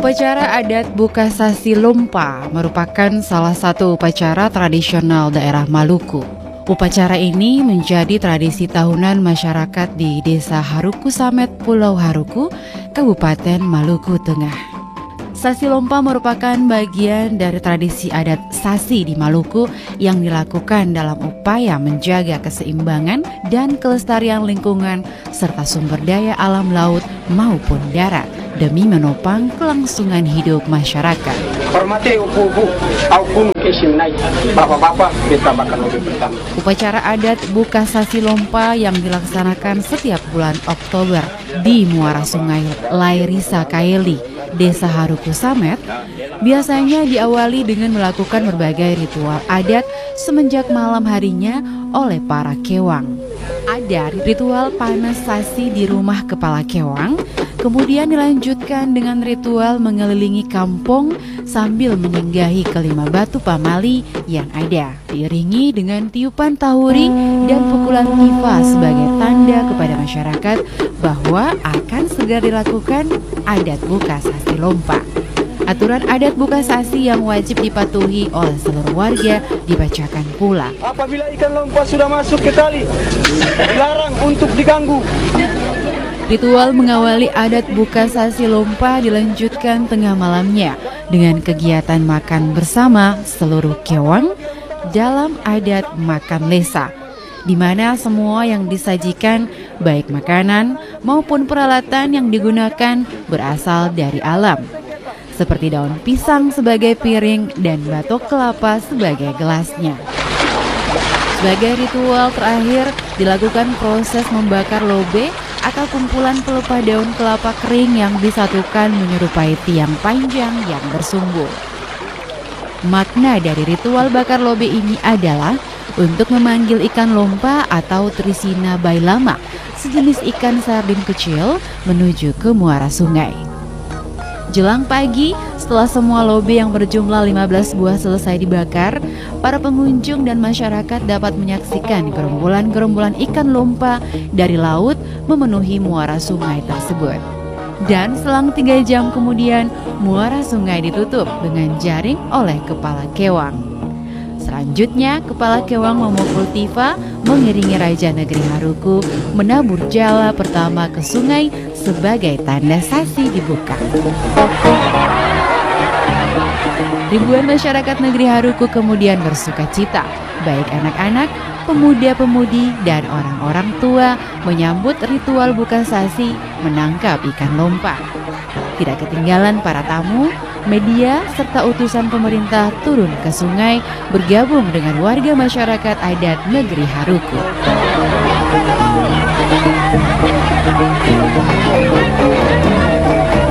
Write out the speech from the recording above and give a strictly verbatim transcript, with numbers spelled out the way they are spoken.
Upacara adat Buka Sasi Lompa merupakan salah satu upacara tradisional daerah Maluku. Upacara ini menjadi tradisi tahunan masyarakat di Desa Haruku Samet, Pulau Haruku, Kabupaten Maluku Tengah. Sasi Lompa merupakan bagian dari tradisi adat Sasi di Maluku yang dilakukan dalam upaya menjaga keseimbangan dan kelestarian lingkungan serta sumber daya alam laut maupun darat demi menopang kelangsungan hidup masyarakat. Hormati ibu-ibu, aku kesimnai, bapak-bapak, kita bakal lebih pertama. Upacara adat Buka Sasi Lompa yang dilaksanakan setiap bulan Oktober di Muara Sungai Lairisa Kaeli, Desa Haruku Samet, biasanya diawali dengan melakukan berbagai ritual adat semenjak malam harinya oleh para kewang. Ada ritual panas sasi di rumah kepala kewang, kemudian dilanjutkan dengan ritual mengelilingi kampung sambil menyinggahi kelima batu pamali yang ada, diiringi dengan tiupan tahuri dan pukulan tifa sebagai tanda kepada masyarakat bahwa akan segera dilakukan adat Buka Sasi Lompa. Aturan adat Buka Sasi yang wajib dipatuhi oleh seluruh warga dibacakan pula. Apabila ikan lompa sudah masuk ke tali, dilarang untuk diganggu. Ritual mengawali adat Buka Sasi Lompa dilanjutkan tengah malamnya dengan kegiatan makan bersama seluruh kewang dalam adat makan lesa, di mana semua yang disajikan baik makanan maupun peralatan yang digunakan berasal dari alam, seperti daun pisang sebagai piring dan batok kelapa sebagai gelasnya. Sebagai ritual terakhir dilakukan proses membakar lobe atau kumpulan pelepah daun kelapa kering yang disatukan menyerupai tiang panjang yang bersumbu. Makna dari ritual bakar lobe ini adalah untuk memanggil ikan lompa atau Trisina bailama, sejenis ikan sardin kecil, menuju ke muara sungai. Jelang pagi, setelah semua lobe yang berjumlah lima belas buah selesai dibakar, para pengunjung dan masyarakat dapat menyaksikan gerombolan-gerombolan ikan lompa dari laut memenuhi muara sungai tersebut. Dan selang tiga jam kemudian, muara sungai ditutup dengan jaring oleh kepala kewang. Selanjutnya, kepala kewang memukul tifa mengiringi Raja Negeri Haruku menabur jala pertama ke sungai sebagai tanda sasi dibuka. Ribuan masyarakat Negeri Haruku kemudian bersuka cita, baik anak-anak, pemuda-pemudi, dan orang-orang tua menyambut ritual Buka Sasi menangkap ikan lompa. Tidak ketinggalan para tamu, media, serta utusan pemerintah turun ke sungai bergabung dengan warga masyarakat adat Negeri Haruku.